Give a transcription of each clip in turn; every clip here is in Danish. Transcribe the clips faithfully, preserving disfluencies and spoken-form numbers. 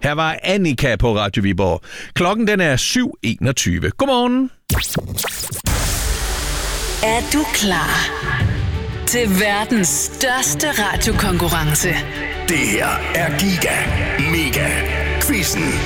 Her var Annika på Radio Viborg. Klokken den er syv enogtyve. Godmorgen. Er du klar til verdens største radiokonkurrence? Det her er Giga Mega Quizzen.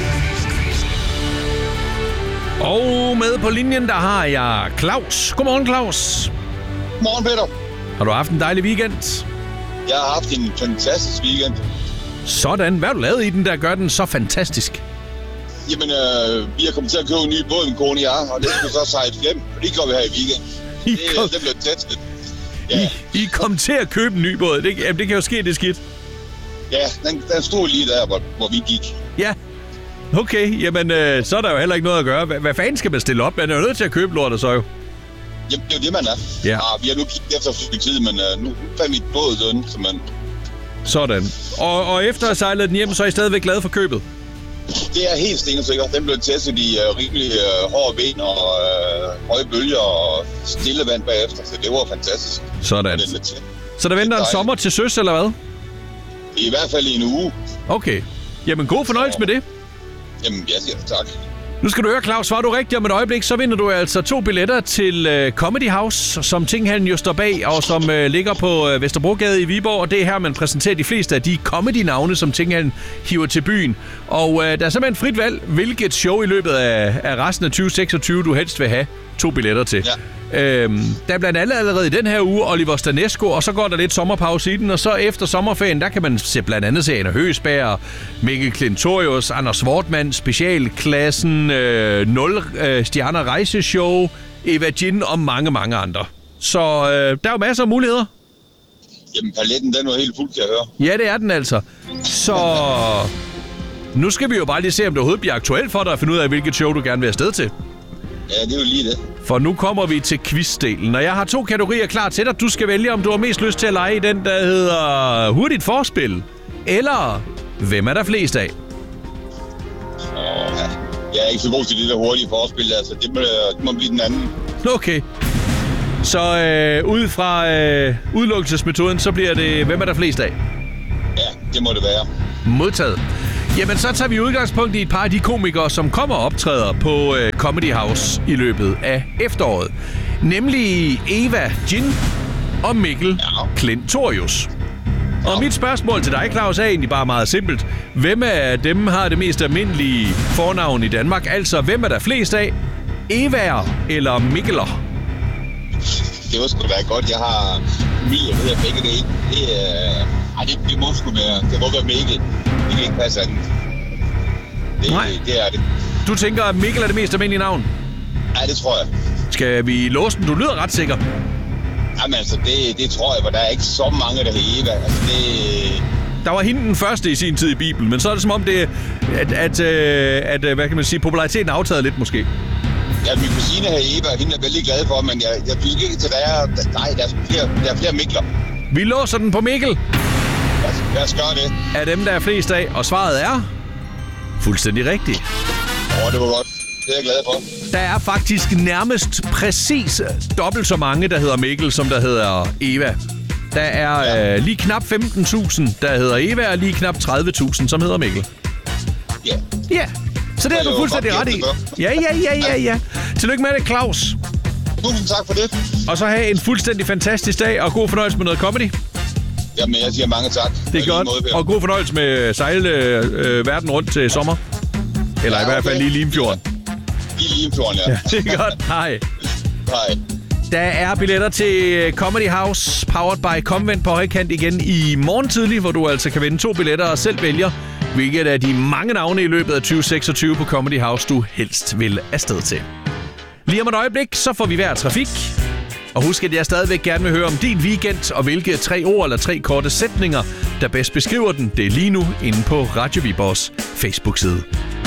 Og med på linjen, der har jeg Claus. Godmorgen, Claus. Godmorgen, Peter. Har du haft en dejlig weekend? Jeg har haft en fantastisk weekend. Sådan. Hvad har du lavet i den, der gør den så fantastisk? Jamen, øh, vi er kommet til at købe en ny båd, min kone og jeg, og det skal så sejle hjem, og det gjorde vi her i weekend. I det, kom... det blev testet. Ja. I, I kom til at købe en ny båd. Det, jamen, det kan jo ske, det er skidt. Ja, den, den stod lige der, hvor, hvor vi gik. Ja. Okay, jamen, øh, så er der jo heller ikke noget at gøre. Hvad, hvad fanden skal man stille op? Man er jo nødt til at købe lortet, så jo. Jamen, det er jo det, man er. Ja. Ja, vi har nu kigget efter for en tid, men uh, nu fandt vi et båd sådan, så man... Sådan. Og, og efter at have sejlet den hjem, så er I stadigvæk glade for købet? Det er helt stensikkert. Den blev testet i uh, rimelig uh, hård vind og uh, høje bølger og stille vand bagefter, så det var fantastisk. Sådan. Så der venter en sommer til søs, eller hvad? I hvert fald i en uge. Okay. Jamen, god fornøjelse med det. Jamen, jeg siger tak. Nu skal du høre, Claus, svarer du rigtigt om et øjeblik, så vinder du altså to billetter til uh, Comedy House, som Tinghallen jo står bag, og som uh, ligger på uh, Vesterbrogade i Viborg. Og det er her, man præsenterer de fleste af de comedy-navne, som Tinghallen hiver til byen. Og uh, der er simpelthen frit valg, hvilket show i løbet af, af resten af tyve seksogtyve, du helst vil have to billetter til. Ja. Øhm, der er blandt andet allerede i den her uge Oliver Stanesco, og så går der lidt sommerpause i den, og så efter sommerferien, der kan man se, blandt andet se Anna Høgsberg, Mikkel Klintorius, Anders Wortmann, Specialklassen, øh, Nul øh, Stjerner Rejseshow, Eva Jin og mange, mange andre. Så øh, der er jo masser af muligheder. Jamen, paletten, den var helt fuld, kan jeg høre. Ja, det er den altså. Så nu skal vi jo bare lige se, om det overhovedet bliver aktuelt for dig at finde ud af, hvilket show du gerne vil afsted til. Ja, det er jo lige det. For nu kommer vi til quizdelen, og jeg har to kategorier klar til dig. Du skal vælge, om du har mest lyst til at lege i den, der hedder Hurtigt Forspil, eller Hvem er der flest af? Åh, ja. Jeg er ikke så god til det der hurtige forspil, altså det må, det må blive den anden. Okay. Så øh, ud fra øh, udelukkelsesmetoden, så bliver det Hvem er der flest af? Ja, det må det være. Modtaget. Jamen, så tager vi udgangspunkt i et par af de komikere, som kommer og optræder på øh, Comedy House i løbet af efteråret. Nemlig Eva Jin og Mikkel ja. Klintorius. Ja. Og mit spørgsmål til dig, Claus, er egentlig bare meget simpelt. Hvem af dem har det mest almindelige fornavn i Danmark? Altså, hvem er der flest af? Evaer eller Mikkeler? Det var sgu da godt. Jeg har familie, der hedder begge det. Det, øh, ej, det, det må sgu være. Det må være Mikkel. Det kan ikke passe andet. Det, Nej. Det er det. Du tænker, at Mikkel er det mest almindelige navn? Ja, det tror jeg. Skal vi låse den? Du lyder ret sikker. Jamen altså, det, det tror jeg, for der er ikke så mange, der hedder Eva. Altså, det... Der var hende den første i sin tid i Bibelen, men så er det som om, det, at, at, at, at hvad kan man sige, populariteten er aftaget lidt måske. Ja, min kusine her Eva, hende er vældig glad for, men jeg, jeg synes ikke til, der er... Nej, der er flere, der er flere Mikler. Vi låser den på Mikkel. Lad os gøre det. Af dem, der er flest af, og svaret er fuldstændig rigtigt. Åh, oh, det var godt. Det er jeg glad for. Der er faktisk nærmest præcis dobbelt så mange, der hedder Mikkel, som der hedder Eva. Der er ja. øh, lige knap femten tusind, der hedder Eva, og lige knap tredive tusind, som hedder Mikkel. Ja. Ja, så det er du fuldstændig ret i. Ja, ja, ja, ja, ja. Tillykke med det, Claus. Tusind tak for det. Og så have en fuldstændig fantastisk dag, og god fornøjelse med noget comedy. Jamen, jeg siger mange tak. Det er godt. Måde, og god fornøjelse med sejle øh, verden rundt til sommer. Eller ja, i hvert fald okay. Lige Limfjorden. Lige Limfjorden, ja. Ja, det er godt. Hej. Hej. Der er billetter til Comedy House, powered by Comvent på højkant igen i morgen tidlig, hvor du altså kan vinde to billetter og selv vælger, hvilket er de mange navne i løbet af tyve seksogtyve på Comedy House, du helst vil afsted til. Lige om et øjeblik, så får vi hver trafik. Og husk, at jeg stadigvæk gerne vil høre om din weekend, og hvilke tre ord eller tre korte sætninger, der bedst beskriver den. Det er lige nu inde på Radio Viborgs Facebook-side.